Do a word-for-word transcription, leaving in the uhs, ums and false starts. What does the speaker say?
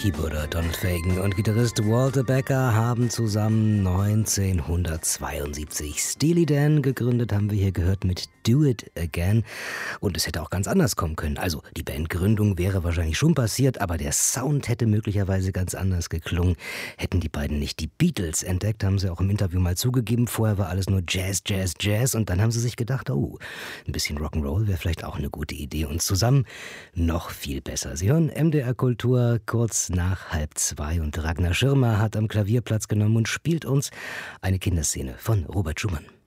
Keyboarder Donald Fagen und Gitarrist Walter Becker haben zusammen neunzehnhundertzweiundsiebzig Steely Dan gegründet, haben wir hier gehört mit Do It Again. Und es hätte auch ganz anders kommen können. Also die Bandgründung wäre wahrscheinlich schon passiert, aber der Sound hätte möglicherweise ganz anders geklungen. Hätten die beiden nicht die Beatles entdeckt, haben sie auch im Interview mal zugegeben. Vorher war alles nur Jazz, Jazz, Jazz. Und dann haben sie sich gedacht, oh, ein bisschen Rock'n'Roll wäre vielleicht auch eine gute Idee. Und zusammen noch viel besser. Sie hören M D R Kultur kurz nach halb zwei. Und Ragnar Schirmer hat am Klavier Platz genommen und spielt uns eine Kinderszene von Robert Schumann.